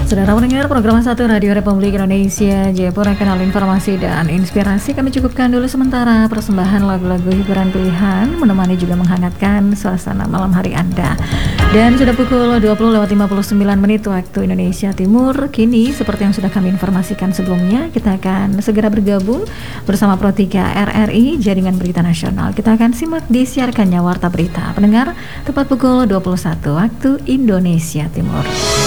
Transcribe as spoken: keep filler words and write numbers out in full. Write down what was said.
Saudara pendengar program satu Radio Republik Indonesia Jayapura, Kanal Informasi dan Inspirasi, kami cukupkan dulu sementara persembahan lagu-lagu hiburan pilihan menemani juga menghangatkan suasana malam hari Anda. Dan sudah pukul dua puluh lewat lima puluh sembilan menit waktu Indonesia Timur. Kini seperti yang sudah kami informasikan sebelumnya, kita akan segera bergabung bersama Pro tiga R R I Jaringan Berita Nasional. Kita akan simak disiarkannya Warta Berita. Pendengar, tepat pukul dua puluh satu waktu Indonesia Timur.